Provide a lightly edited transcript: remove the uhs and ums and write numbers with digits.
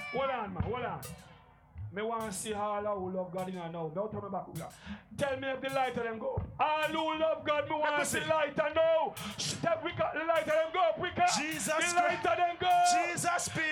Hold on, man. Hold on. Me want to see all who love God in here now. Don't turn me back. Tell me if the light of them go. All who love God, me want to see light and now. Step, we got the light of them go. We got Jesus the light of them go. Jesus speak.